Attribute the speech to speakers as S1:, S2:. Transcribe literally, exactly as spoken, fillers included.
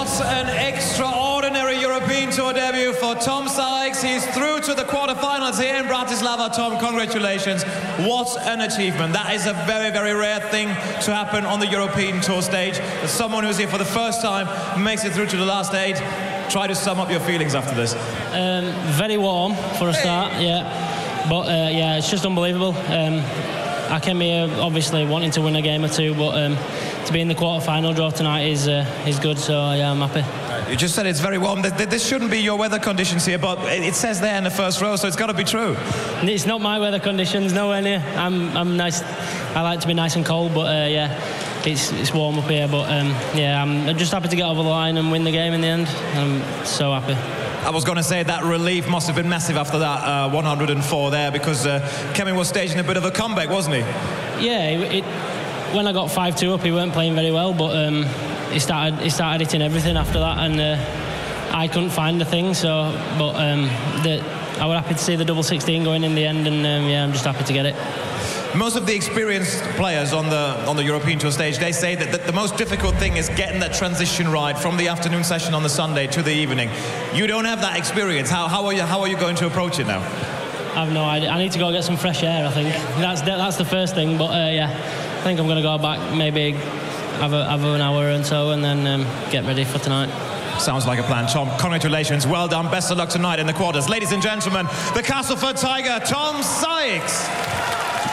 S1: What an extraordinary European Tour debut for Tom Sykes. He's through to the quarterfinals here in Bratislava. Tom, congratulations. What an achievement. That is a very, very rare thing to happen on the European Tour stage. As someone who's here for the first time makes it through to the last eight. Try to sum up your feelings after this.
S2: Um, very warm for a start, hey. yeah. But uh, yeah, it's just unbelievable. Um, I came here obviously wanting to win a game or two, but um, to be in the quarter-final draw tonight is uh, is good, so yeah, I'm happy.
S1: You just said it's very warm. This shouldn't be your weather conditions here, but it says there in the first row, so it's got to be true.
S2: It's not my weather conditions, nowhere near. I'm I'm nice. I like to be nice and cold, but uh, yeah, it's it's warm up here. But um, yeah, I'm just happy to get over the line and win the game in the end. I'm so happy.
S1: I was going to say that relief must have been massive after that uh, one hundred and four there, because uh, Kevin was staging a bit of a comeback, wasn't he?
S2: Yeah, it, it, when I got five two up, he weren't playing very well, but um, he started he started hitting everything after that, and uh, I couldn't find the thing. So, but um, the, I was happy to see the double sixteen going in the end, and um, yeah, I'm just happy to get it.
S1: Most of the experienced players on the on the European Tour stage, they say that, that the most difficult thing is getting that transition right from the afternoon session on the Sunday to the evening. You don't have that experience. How how are you how are you going to approach it now?
S2: I have no idea. I need to go get some fresh air, I think. That's that's the first thing. But uh, yeah, I think I'm going to go back, maybe have, a, have an hour and so, and then um, get ready for tonight.
S1: Sounds like a plan. Tom, congratulations. Well done. Best of luck tonight in the quarters. Ladies and gentlemen, the Castleford Tiger, Tom Sykes.